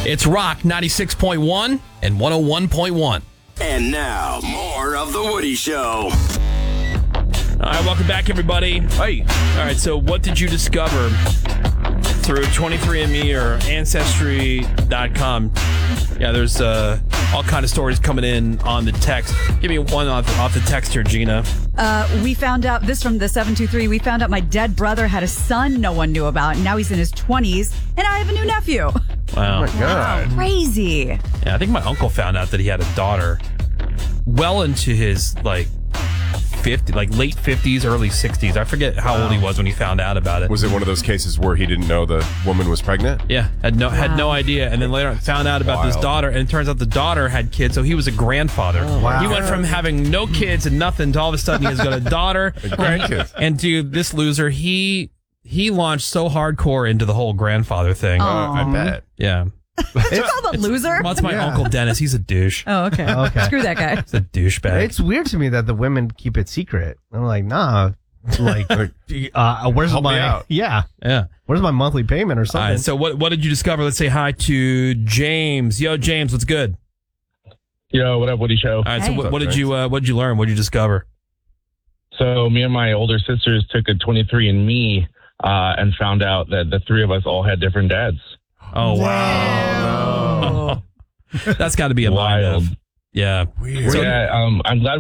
It's Rock 96.1 and 101.1. And now, more of The Woody Show. All right, welcome back, everybody. Hey. All right, so what did you discover through 23andMe or Ancestry.com? Yeah, there's all kind of stories coming in on the text. Give me one off the text here, Gina. We found out, this from the 723, we found out my dead brother had a son no one knew about. Now he's in his 20s, and I have a new nephew. Wow. Oh, my God. Crazy. Yeah, I think my uncle found out that he had a daughter well into his, late 50s, early 60s. I forget how old he was when he found out about it. Was it one of those cases where he didn't know the woman was pregnant? Yeah, had no idea, and then later on found out about this daughter, and it turns out the daughter had kids, so he was a grandfather. wow. He went from having no kids and nothing to all of a sudden he's got a daughter. Grandkids. And dude, this loser, he launched so hardcore into the whole grandfather thing. I bet. Yeah. You call the loser? Well, it's my Uncle Dennis. He's a douche. Oh, okay. Screw that guy. He's a douchebag. It's weird to me that the women keep it secret. I'm like, nah. Like, where's Help me my out. Yeah. Where's my monthly payment or All something? right, so what did you discover? Let's say hi to James. Yo, James, what's good? Yo, what up, Woody Show? All right, so Hey. what did you learn? What did you discover? So me and my older sisters took a 23andMe and found out that the three of us all had different dads. Oh, wow. Oh. That's got to be a mind Wild. F. Yeah. Weird. Yeah, I'm glad